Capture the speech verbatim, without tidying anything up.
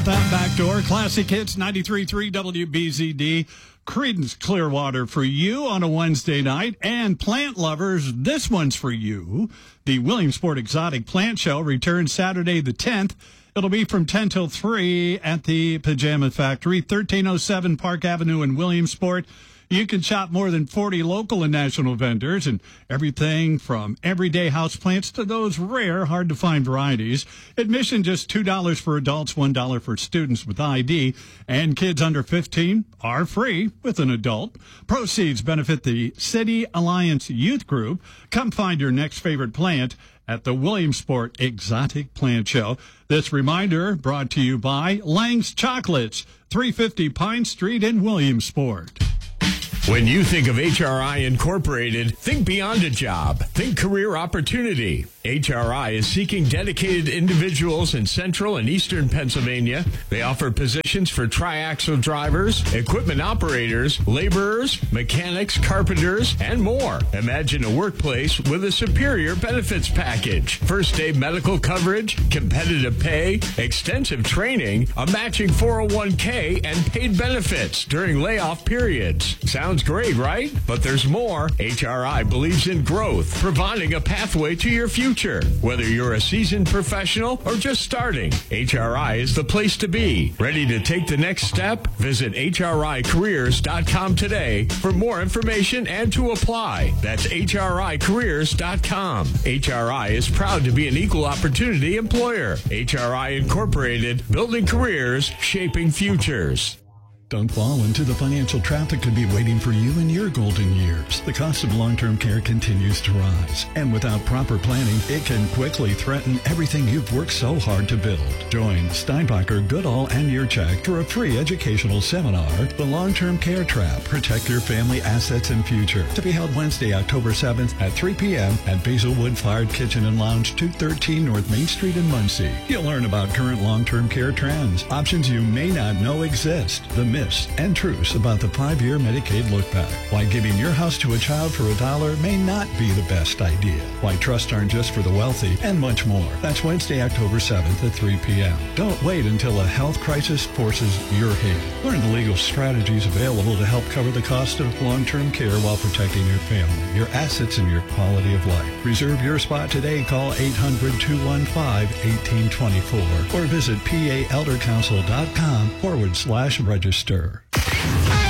out that back door. Classic Hits, ninety-three point three W B Z D. Creedence Clearwater for you on a Wednesday night. And plant lovers, this one's for you. The Williamsport Exotic Plant Show returns Saturday the tenth. It'll be from ten till three at the Pajama Factory, thirteen oh seven Park Avenue in Williamsport. You can shop more than forty local and national vendors and everything from everyday houseplants to those rare, hard-to-find varieties. Admission just two dollars for adults, one dollar for students with I D, and kids under fifteen are free with an adult. Proceeds benefit the City Alliance Youth Group. Come find your next favorite plant at the Williamsport Exotic Plant Show. This reminder brought to you by Lang's Chocolates, three fifty Pine Street in Williamsport. When you think of H R I Incorporated, think beyond a job. Think career opportunity. H R I is seeking dedicated individuals in central and eastern Pennsylvania. They offer positions for triaxle drivers, equipment operators, laborers, mechanics, carpenters, and more. Imagine a workplace with a superior benefits package. First day medical coverage, competitive pay, extensive training, a matching four oh one k, and paid benefits during layoff periods. Sounds great, right? But there's more. H R I believes in growth, providing a pathway to your future. Whether you're a seasoned professional or just starting, H R I is the place to be. Ready to take the next step? Visit H R I careers dot com today for more information and to apply. That's H R I careers dot com. H R I is proud to be an equal opportunity employer. H R I Incorporated, building careers, shaping futures. Don't fall into the financial trap that could be waiting for you in your golden years. The cost of long-term care continues to rise, and without proper planning, it can quickly threaten everything you've worked so hard to build. Join Steinbacher, Goodall, and Yurchak for a free educational seminar, The Long-Term Care Trap, Protect Your Family Assets and Future, to be held Wednesday, October seventh at three p.m. at Basilwood Fired Kitchen and Lounge, two thirteen North Main Street in Muncie. You'll learn about current long-term care trends, options you may not know exist, the myths and truths about the five-year Medicaid look-back, why giving your house to a child for a dollar may not be the best idea, why trusts aren't just for the wealthy, and much more. That's Wednesday, October seventh at three p.m. Don't wait until a health crisis forces your hand. Learn the legal strategies available to help cover the cost of long-term care while protecting your family, your assets, and your quality of life. Reserve your spot today. Call eight hundred, two one five, one eight two four or visit P A elder council dot com forward slash register.